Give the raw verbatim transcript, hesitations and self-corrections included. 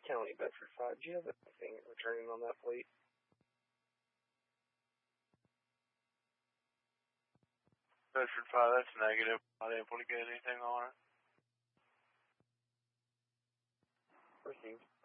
County, Bedford five. Do you have anything returning on that fleet? Bedford five, that's negative. Not able to get anything on it. Received.